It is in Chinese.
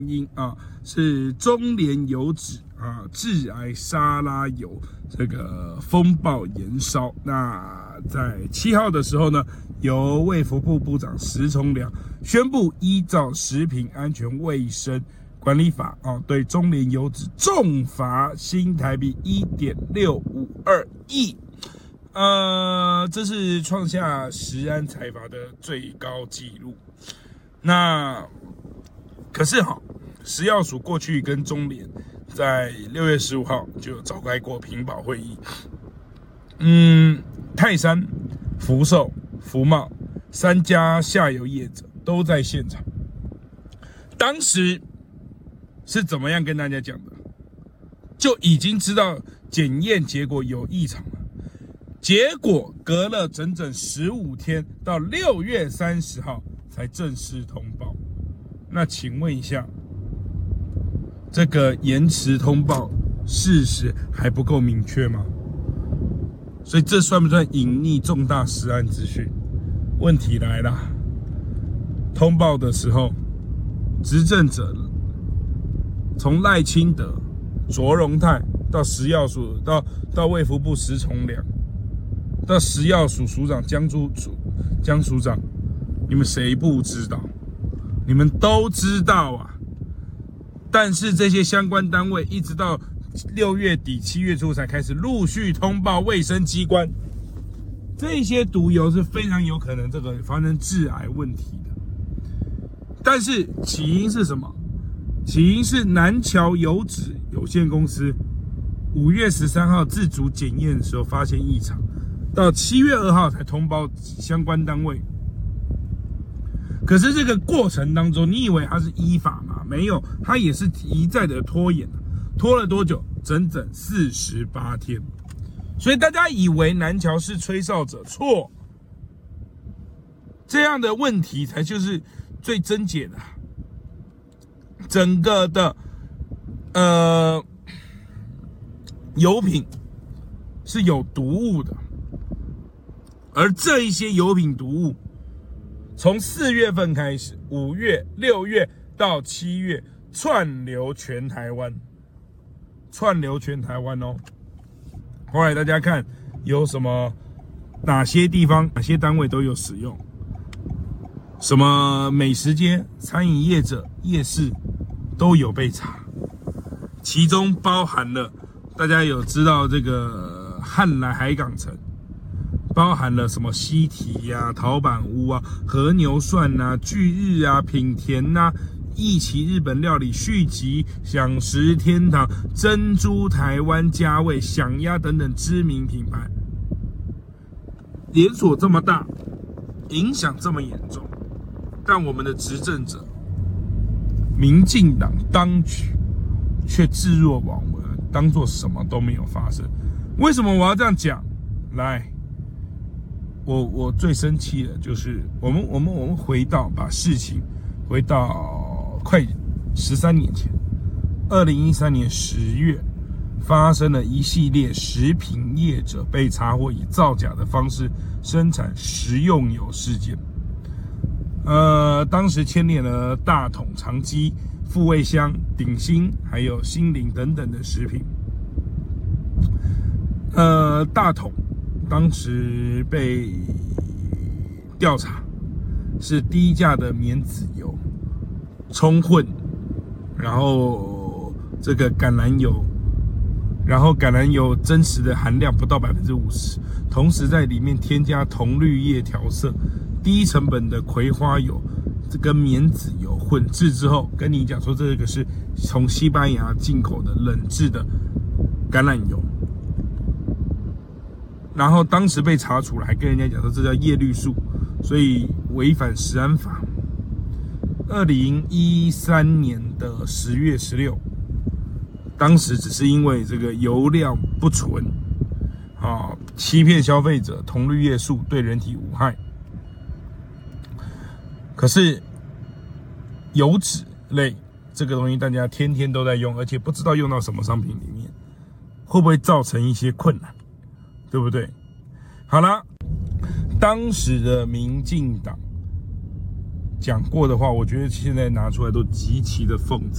因啊，是中联油脂啊致癌沙拉油这个风暴延烧。那在7号的时候呢，由卫福部部长石崇良宣布，依照食品安全卫生管理法啊，对中联油脂重罚新台币1.652亿。这是创下食安财阀的最高纪录。那可是食药署过去跟中联在6月15号就召开过评保会议。泰山、福寿、福茂3家下游业者都在现场。当时是怎么样跟大家讲的？就已经知道检验结果有异常了。结果隔了整整15天，到6月30号才正式通报。那请问一下，这个延迟通报事实还不够明确吗？所以这算不算隐匿重大食安资讯？问题来了，通报的时候，执政者从赖清德、卓荣泰到食药署，到卫福部石崇良，到食药署署长江署长，你们谁不知道？你们都知道啊。但是这些相关单位一直到6月底7月初才开始陆续通报卫生机关，这些毒油是非常有可能这个发生致癌问题的。但是起因是什么？起因是南侨油脂有限公司5月13号自主检验的时候发现异常，到7月2号才通报相关单位。可是这个过程当中，你以为它是依法吗？没有，它也是一再的拖延，拖了多久？整整48天。所以大家以为南侨是吹哨者，错，这样的问题才就是最症结的。整个的油品是有毒物的，而这一些油品毒物从4月份开始，5月、6月到7月串流全台湾哦。后来大家看有什么哪些地方、哪些单位都有使用，什么美食街、餐饮业者、夜市都有被查，其中包含了大家有知道这个汉来海港城，包含了什么西堤啊、陶板屋啊、和牛涮啊、聚日啊、品田啊、一起日本料理续集、享食天堂、珍珠台湾家味、享鸭等等知名品牌，连锁这么大，影响这么严重，但我们的执政者民进党当局却置若罔闻，当作什么都没有发生。为什么我要这样讲？来，我最生气的就是我们回到把事情回到快13年前，2013年10月发生了一系列食品业者被查获以造假的方式生产食用油事件。当时牵连了大统、长基、富味香、鼎新还有新林等等的食品。大统当时被调查是低价的棉籽油冲混，然后这个橄榄油，然后橄榄油真实的含量不到50%，同时在里面添加铜绿叶调色，低成本的葵花油跟棉籽油混制之后，跟你讲说这个是从西班牙进口的冷制的橄榄油。然后当时被查处了，还跟人家讲说这叫叶绿素，所以违反食安法。2013年的10月16，当时只是因为这个油量不纯，欺骗消费者铜绿叶素对人体无害。可是油脂类这个东西大家天天都在用，而且不知道用到什么商品里面，会不会造成一些困难？对不对？好了，当时的民进党讲过的话，我觉得现在拿出来都极其的讽刺。